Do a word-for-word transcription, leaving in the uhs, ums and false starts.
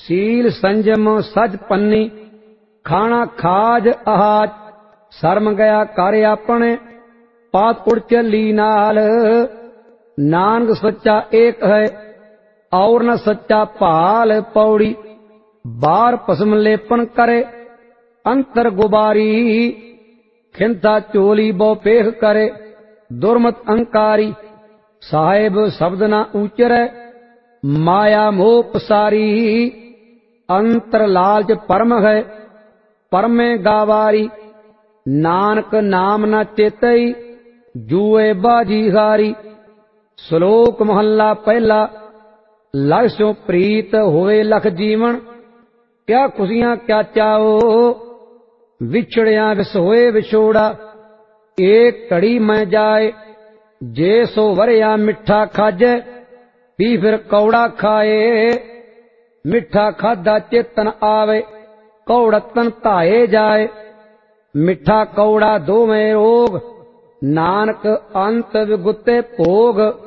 ਸੀਲ ਸੰਜਮ ਸਜ ਪੰਨੀ, ਖਾਣਾ ਖਾਜ ਆਹਾਜ। ਸ਼ਰਮ ਗਿਆ ਕਰ ਆਪਣੇ, ਪਾਤ ਉੜ ਚੱਲੀ ਨਾਲ। ਨਾਨਕ ਸੱਚਾ ਏਕ ਹੈ, ਔਰ ਨ ਸੱਚਾ ਭਾਲ। ਪੌੜੀ ਬਾਹਰ ਭਸਮ ਲੇਪਨ करे, ਅੰਤਰ ਗੁਬਾਰੀ। ਖਿੰਤਾ ਚੋਲੀ ਬਹੁ ਪੇਖ करे, ਦੁਰਮਤ ਅੰਕਾਰੀ। ਸਾਹਿਬ ਸ਼ਬਦ ਨਾ ਉਚਰੈ, ਮਾਇਆ ਮੋਹ ਪਸਾਰੀ। ਅੰਤਰ ਲਾਲਚ ਪਰਮ ਹੈ, ਪਰਮੇ ਗਾਵਾਰੀ। ਨਾਨਕ ਨਾਮ ਨਾ ਚੇਤਈ, ਜੂਏ ਬਾਜੀ ਹਾਰੀ। ਸ਼ਲੋਕ ਮਹੱਲਾ ਪਹਿਲਾ। ਲਗ ਸਿਉ ਪ੍ਰੀਤ ਹੋਵੇ ਲਖ ਜੀਵਨ, ਕਿਆ ਖੁਸ਼ੀਆਂ ਕਿਆ ਚਾਓ। ਵਿਛੜਿਆ ਵਿਸ ਹੋਏ ਵਿਛੋੜਾ, ਏਕ ਘੜੀ ਮੈਂ ਜਾਏ। ਜੇ ਸੋ ਵਰਿਆ ਮਿੱਠਾ ਖਾਜੈ, ਪੀ ਫਿਰ ਕੌੜਾ ਖਾਏ। ਮਿੱਠਾ ਖਾਧਾ ਚੇਤਨ ਆਵੇ, ਕੌੜਾ ਤਨ ਧਾਏ ਜਾਏ। ਮਿੱਠਾ ਕੌੜਾ ਦੋਵੇਂ ਰੋਗ, ਨਾਨਕ ਅੰਤ ਵਿਗੁਤੇ ਭੋਗ।